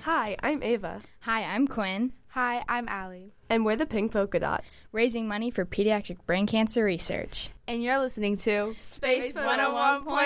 Hi, I'm Ava. Hi, I'm Quinn. Hi, I'm Allie. And we're the Pink Polka Dots, raising money for pediatric brain cancer research. And you're listening to Space 101.1.